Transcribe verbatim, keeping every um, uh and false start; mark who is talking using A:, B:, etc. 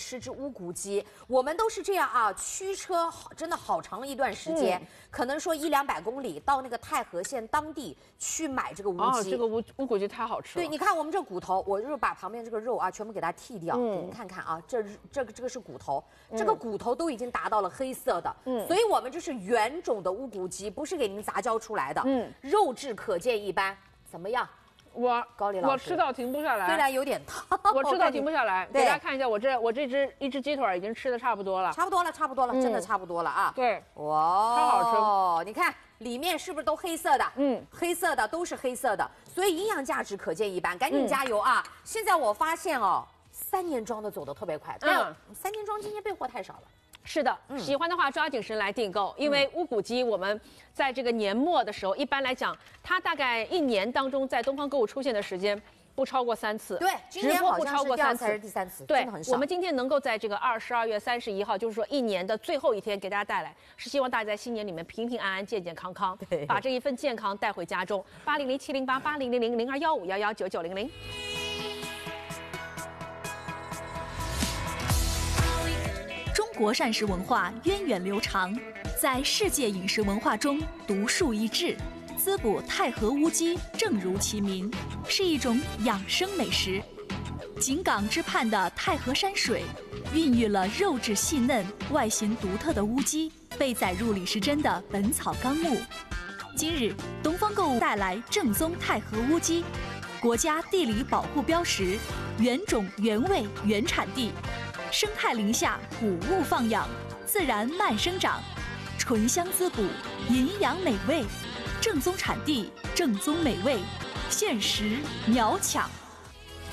A: 吃只乌骨鸡，我们都是这样啊，驱车好真的好长一段时间，嗯、可能说一两百公里到那个太和县当地去买这个乌鸡。
B: 哦，这个乌乌骨鸡太好吃了。
A: 对，你看我们这骨头，我就是把旁边这个肉啊全部给它剔掉，嗯、给您看看啊，这这个这个是骨头，嗯、这个骨头都已经达到了黑色的，嗯，所以我们这是原种的乌骨鸡，不是给您杂交出来的，嗯，肉质可见一斑，怎么样？
B: 我
A: 高丽老师，
B: 我吃到停不下来，
A: 虽然有点烫，
B: 我吃到停不下来。给大家看一下，我这我这只一只鸡腿已经吃的差不多了，
A: 差不多了，差不多了，嗯、真的差不多了啊。
B: 对，
A: 哇，
B: 超好
A: 吃！你看里面是不是都黑色的？嗯，黑色的都是黑色的，所以营养价值可见一斑。赶紧加油啊！嗯、现在我发现哦，三年装的走得特别快，但、嗯、三年装今天备货太少了。
B: 是的，嗯、喜欢的话抓紧时间来订购，因为乌骨鸡我们在这个年末的时候，一般来讲，它大概一年当中在东方购物出现的时间不超过三次，
A: 对，
B: 直播不超过三次，
A: 还是第三次，
B: 对，我们今天能够在这个二十二月三十一号，就是说一年的最后一天给大家带来，是希望大家在新年里面平平安安、健健康康，把这一份健康带回家中。八零零七零八八零零零零二幺五幺幺九九零零。
C: 中国膳食文化源远流长，在世界饮食文化中独树一帜。滋补太和乌鸡，正如其名，是一种养生美食。井港之畔的太和山水，孕育了肉质细嫩、外形独特的乌鸡，被载入李时珍的《本草纲目》。今日，东方购物带来正宗太和乌鸡，国家地理保护标识，原种原味原产地。 生态林下，谷物放养，自然慢生长，醇香滋补，营养美味，正宗产地，正宗美味，限时秒抢。